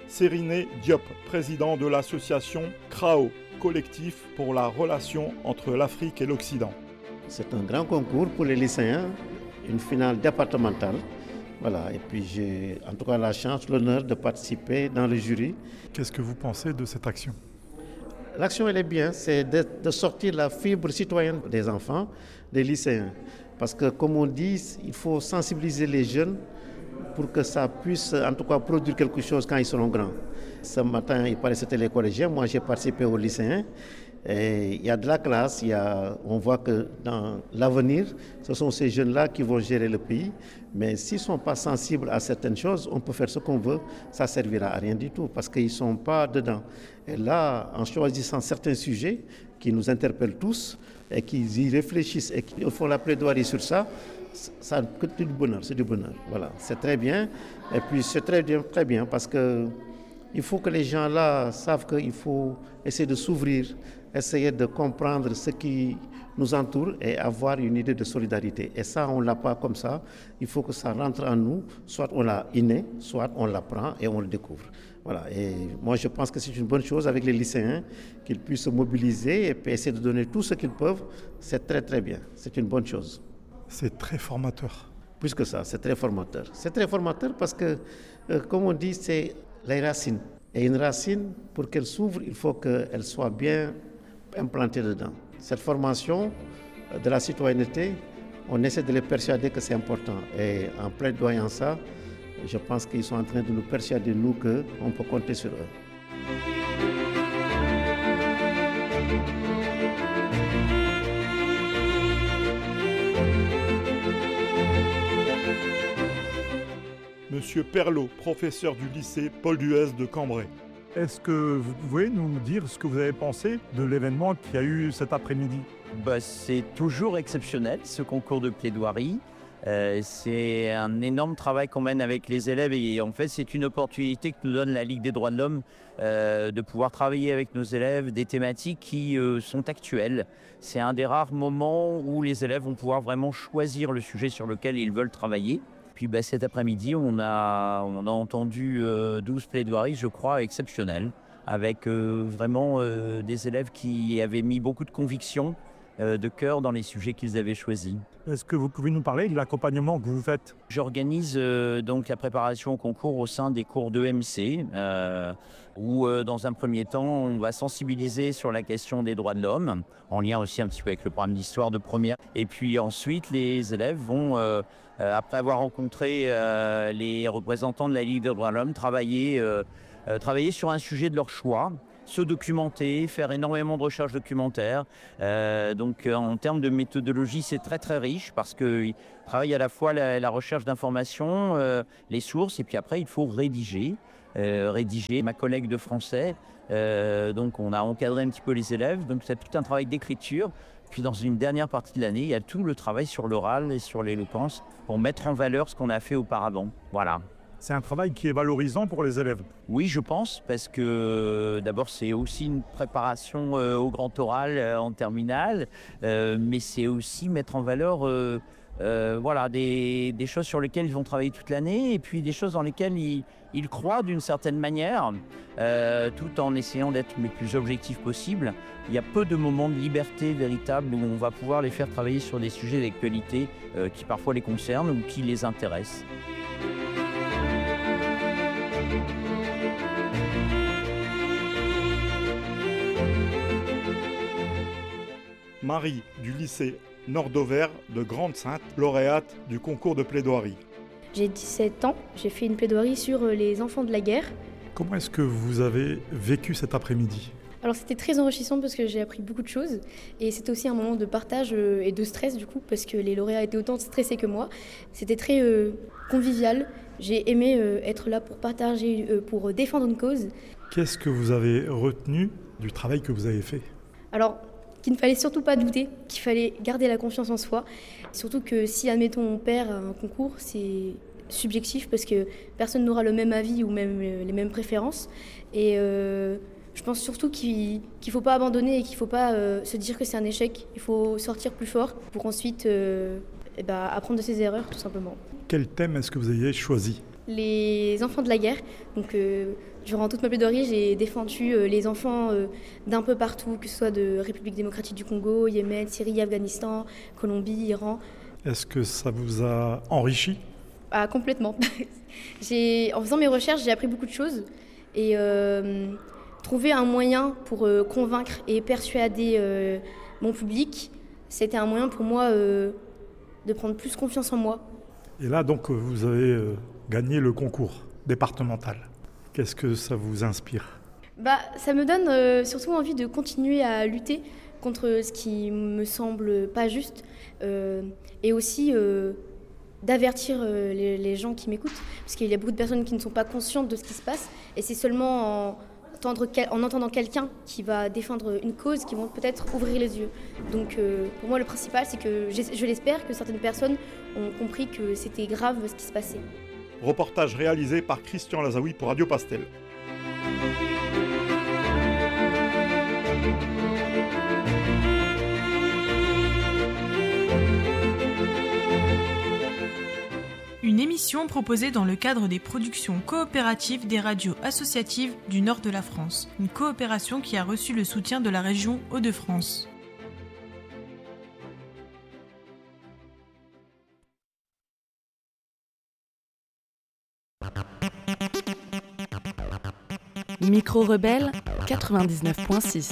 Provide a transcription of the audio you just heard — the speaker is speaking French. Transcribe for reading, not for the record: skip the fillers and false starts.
Seriné Diop, président de l'association CRAO, collectif pour la relation entre l'Afrique et l'Occident. C'est un grand concours pour les lycéens, une finale départementale. Voilà, et puis j'ai en tout cas la chance, l'honneur de participer dans le jury. Qu'est-ce que vous pensez de cette action ? L'action, elle est bien, c'est de sortir la fibre citoyenne des enfants, des lycéens. Parce que, comme on dit, il faut sensibiliser les jeunes pour que ça puisse, en tout cas, produire quelque chose quand ils seront grands. Ce matin, il paraît que c'était les collégiens. Moi, j'ai participé aux lycéens. Et il y a de la classe. On voit que dans l'avenir, ce sont ces jeunes-là qui vont gérer le pays. Mais s'ils ne sont pas sensibles à certaines choses, on peut faire ce qu'on veut. Ça ne servira à rien du tout parce qu'ils ne sont pas dedans. Et là, en choisissant certains sujets qui nous interpellent tous et qu'ils y réfléchissent et qu'ils font la plaidoirie sur ça, c'est du bonheur, c'est du bonheur. Voilà, c'est très bien. Et puis c'est très bien parce que il faut que les gens là savent qu'il faut essayer de s'ouvrir, essayer de comprendre ce qui nous entoure et avoir une idée de solidarité. Et ça, on ne l'a pas comme ça. Il faut que ça rentre en nous. Soit on l'a inné, soit on l'apprend et on le découvre. Voilà. Et moi, je pense que c'est une bonne chose avec les lycéens, qu'ils puissent se mobiliser et puis essayer de donner tout ce qu'ils peuvent. C'est très, très bien. C'est une bonne chose. C'est très formateur. Plus que ça, c'est très formateur. C'est très formateur parce que, comme on dit, c'est les racines. Et une racine, pour qu'elle s'ouvre, il faut qu'elle soit bien implantée dedans. Cette formation de la citoyenneté, on essaie de les persuader que c'est important. Et en plaidoyant ça, je pense qu'ils sont en train de nous persuader, nous, qu'on peut compter sur eux. Monsieur Perlot, professeur du lycée Paul Duès de Cambrai. Est-ce que vous pouvez nous dire ce que vous avez pensé de l'événement qu'il y a eu cet après-midi ? C'est toujours exceptionnel, ce concours de plaidoirie. C'est un énorme travail qu'on mène avec les élèves et en fait c'est une opportunité que nous donne la Ligue des droits de l'homme de pouvoir travailler avec nos élèves des thématiques qui sont actuelles. C'est un des rares moments où les élèves vont pouvoir vraiment choisir le sujet sur lequel ils veulent travailler. Puis cet après-midi, on a entendu 12 plaidoiries, je crois, exceptionnelles, avec vraiment des élèves qui avaient mis beaucoup de conviction, de cœur dans les sujets qu'ils avaient choisis. Est-ce que vous pouvez nous parler de l'accompagnement que vous faites ? J'organise donc la préparation au concours au sein des cours d'EMC, où dans un premier temps, on va sensibiliser sur la question des droits de l'homme, en lien aussi un petit peu avec le programme d'histoire de première. Et puis ensuite, les élèves vont, après avoir rencontré les représentants de la Ligue des droits de l'homme, travailler sur un sujet de leur choix, se documenter, faire énormément de recherches documentaires. Donc en termes de méthodologie, c'est très très riche parce qu'ils travaillent à la fois la recherche d'informations, les sources, et puis après il faut rédiger. Ma collègue de français, donc on a encadré un petit peu les élèves, donc c'est tout un travail d'écriture. Puis dans une dernière partie de l'année, il y a tout le travail sur l'oral et sur l'éloquence pour mettre en valeur ce qu'on a fait auparavant. Voilà. C'est un travail qui est valorisant pour les élèves. Oui, je pense, parce que d'abord c'est aussi une préparation au grand oral en terminale, mais c'est aussi mettre en valeur des choses sur lesquelles ils vont travailler toute l'année et puis des choses dans lesquelles ils croient d'une certaine manière, tout en essayant d'être le plus objectif possible. Il y a peu de moments de liberté véritable où on va pouvoir les faire travailler sur des sujets d'actualité qui parfois les concernent ou qui les intéressent. Marie, du lycée Nord-Auvert de Grande-Sainte, lauréate du concours de plaidoirie. J'ai 17 ans, j'ai fait une plaidoirie sur les enfants de la guerre. Comment est-ce que vous avez vécu cet après-midi ? Alors c'était très enrichissant parce que j'ai appris beaucoup de choses et c'était aussi un moment de partage et de stress du coup parce que les lauréats étaient autant stressés que moi. C'était très convivial, j'ai aimé être là pour partager, pour défendre une cause. Qu'est-ce que vous avez retenu du travail que vous avez fait ? Alors qu'il ne fallait surtout pas douter, qu'il fallait garder la confiance en soi. Surtout que si, admettons, on perd un concours, c'est subjectif parce que personne n'aura le même avis ou même les mêmes préférences. Et je pense surtout qu'il ne faut pas abandonner et qu'il ne faut pas se dire que c'est un échec. Il faut sortir plus fort pour ensuite apprendre de ses erreurs, tout simplement. Quel thème est-ce que vous avez choisi ? les enfants de la guerre. Donc, durant toute ma plaidoirie, j'ai défendu les enfants d'un peu partout, que ce soit de République démocratique du Congo, Yémen, Syrie, Afghanistan, Colombie, Iran. Est-ce que ça vous a enrichi ? Ah, complètement. En faisant mes recherches, j'ai appris beaucoup de choses. Et trouver un moyen pour convaincre et persuader mon public, c'était un moyen pour moi de prendre plus confiance en moi. Et là, donc, vous avez gagné le concours départemental. Qu'est-ce que ça vous inspire ? Ça me donne surtout envie de continuer à lutter contre ce qui me semble pas juste et aussi d'avertir les gens qui m'écoutent, parce qu'il y a beaucoup de personnes qui ne sont pas conscientes de ce qui se passe, et c'est seulement en entendant quelqu'un qui va défendre une cause qui vont peut-être ouvrir les yeux. Donc pour moi le principal, c'est que je l'espère que certaines personnes ont compris que c'était grave ce qui se passait. Reportage réalisé par Christian Lazaoui pour Radio Pastel. Une émission proposée dans le cadre des productions coopératives des radios associatives du nord de la France. Une coopération qui a reçu le soutien de la région Hauts-de-France. Micro Rebelle 99.6